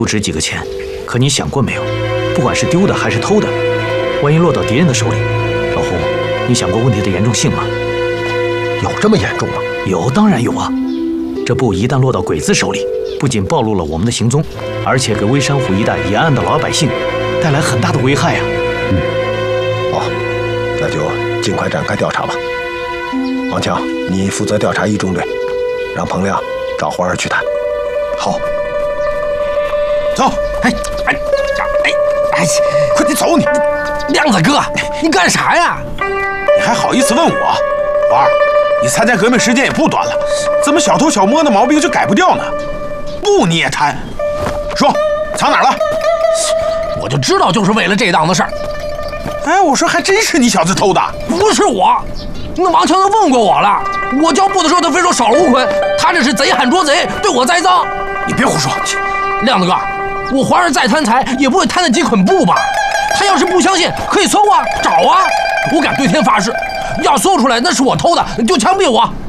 不值几个钱，可你想过没有？不管是丢的还是偷的，万一落到敌人的手里，老胡，你想过问题的严重性吗？ 有这么严重吗？ 有，当然有啊！这布一旦落到鬼子手里，不仅暴露了我们的行踪，而且给微山湖一带沿岸的老百姓带来很大的危害啊！ 好，那就尽快展开调查吧。王强，你负责调查一中队，让彭亮找花儿去谈。 好。走！哎，快点走你！ 亮子哥，你干啥呀？ 你还好意思问我？花儿，你参加革命时间也不短了，怎么小偷小摸的毛病就改不掉呢？布你也贪？说藏哪儿了？ 我就知道就是为了这档子事儿。 哎，我说还真是你小子偷的？ 不是我，那王强都问过我了。我交布的时候，他非说少了吴坤，他这是贼喊捉贼，对我栽赃。 你别胡说！ 亮子哥，我皇上再贪财，也不会贪那几捆布吧？他要是不相信，可以搜啊，找啊！我敢对天发誓，要搜出来那是我偷的，就枪毙我！